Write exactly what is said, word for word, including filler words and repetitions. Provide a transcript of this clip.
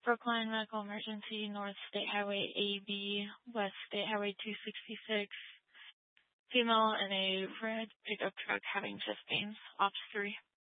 Brookline Medical Emergency, North State Highway A B, West State Highway two sixty-six. Female in a red pickup truck having chest pains. Ops three.